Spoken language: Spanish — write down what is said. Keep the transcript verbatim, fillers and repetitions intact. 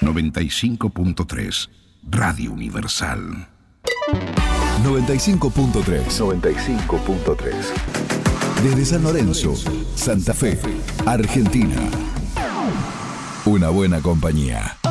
noventa y cinco punto tres Radio Universal. noventa y cinco punto tres. noventa y cinco punto tres. Desde San Lorenzo, Santa Fe, Argentina. Una buena compañía.